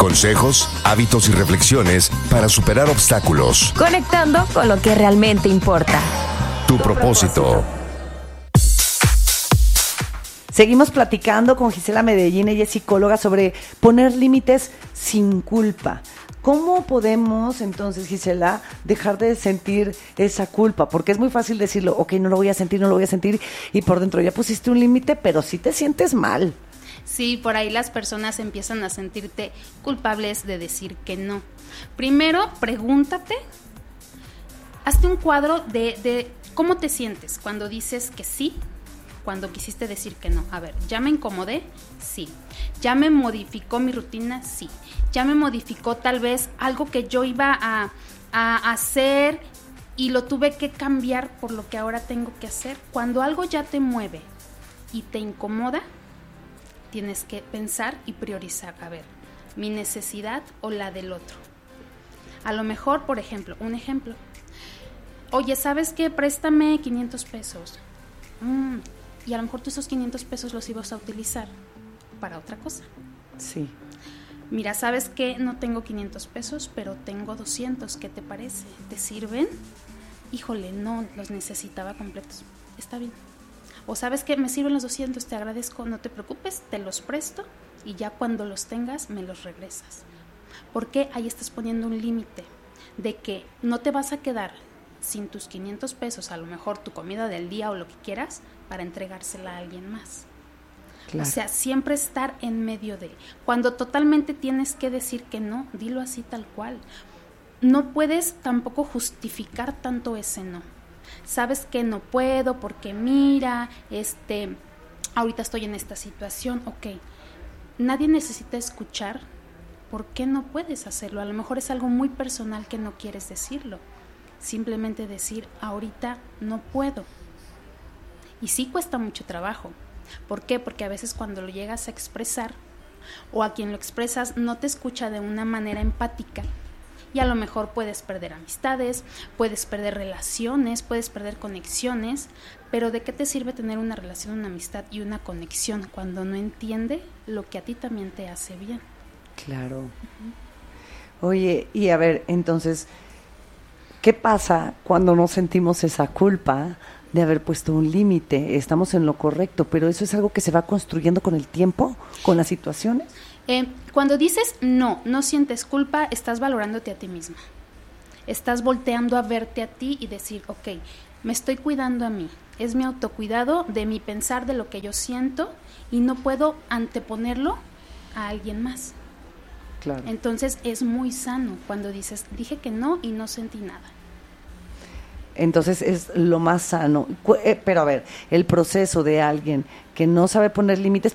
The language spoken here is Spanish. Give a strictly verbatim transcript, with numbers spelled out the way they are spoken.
Consejos, hábitos y reflexiones para superar obstáculos. Conectando con lo que realmente importa. Tu, tu propósito. propósito. Seguimos platicando con Gisela Medellín, ella es psicóloga, sobre poner límites sin culpa. ¿Cómo podemos entonces, Gisela, dejar de sentir esa culpa? Porque es muy fácil decirlo, ok, no lo voy a sentir, no lo voy a sentir, y por dentro ya pusiste un límite, pero sí te sientes mal. Sí, por ahí las personas empiezan a sentirte culpables de decir que no. Primero, pregúntate, hazte un cuadro de, de cómo te sientes cuando dices que sí, cuando quisiste decir que no. A ver, ¿ya me incomodé? Sí. ¿Ya me modificó mi rutina? Sí. ¿Ya me modificó tal vez algo que yo iba a, a hacer y lo tuve que cambiar por lo que ahora tengo que hacer? Cuando algo ya te mueve y te incomoda, tienes que pensar y priorizar. A ver, ¿mi necesidad o la del otro? A lo mejor, por ejemplo, un ejemplo. Oye, ¿sabes qué? Préstame quinientos pesos. Mm, y a lo mejor tú esos quinientos pesos los ibas a utilizar para otra cosa. Sí. Mira, ¿sabes qué? No tengo quinientos pesos, pero tengo doscientos. ¿Qué te parece? ¿Te sirven? Híjole, no, los necesitaba completos. Está bien. O ¿sabes qué? Me sirven los doscientos, te agradezco, no te preocupes, te los presto y ya cuando los tengas me los regresas. Porque ahí estás poniendo un límite de que no te vas a quedar sin tus quinientos pesos, a lo mejor tu comida del día o lo que quieras, para entregársela a alguien más. Claro. O sea, siempre estar en medio de. Cuando totalmente tienes que decir que no, dilo así tal cual. No puedes tampoco justificar tanto ese no. Sabes que no puedo porque mira, este, ahorita estoy en esta situación, ok. Nadie necesita escuchar por qué no puedes hacerlo. A lo mejor es algo muy personal que no quieres decirlo. Simplemente decir, ahorita no puedo. Y sí cuesta mucho trabajo. ¿Por qué? Porque a veces cuando lo llegas a expresar o a quien lo expresas no te escucha de una manera empática y a lo mejor puedes perder amistades, puedes perder relaciones, puedes perder conexiones, pero ¿de qué te sirve tener una relación, una amistad y una conexión cuando no entiende lo que a ti también te hace bien? Claro. Uh-huh. Oye, y a ver, entonces, ¿qué pasa cuando no sentimos esa culpa de haber puesto un límite? Estamos en lo correcto, pero eso es algo que se va construyendo con el tiempo, con las situaciones. Eh, cuando dices no, no sientes culpa, estás valorándote a ti misma. Estás volteando a verte a ti y decir, ok, me estoy cuidando a mí. Es mi autocuidado de mi pensar, de lo que yo siento y no puedo anteponerlo a alguien más. Claro. Entonces es muy sano cuando dices, dije que no y no sentí nada. Entonces es lo más sano. Pero a ver, el proceso de alguien que no sabe poner límites,